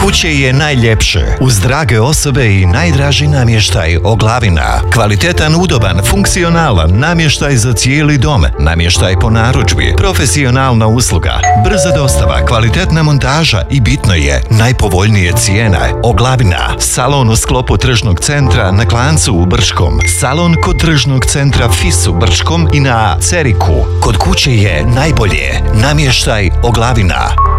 kuće je najljepše, uz drage osobe i najdraži namještaj Oglavina. Kvalitetan, udoban, funkcionalan namještaj za cijeli dom, namještaj po narudžbi, profesionalna usluga, brza dostava, kvalitetna montaža i bitno je, najpovoljnije cijene. Oglavina, salon u sklopu tržnog centra na Klancu u Brškom, salon kod tržnog centra FIS u Brškom i na Ceriku. Kod kuće je najbolje, namještaj Oglavina.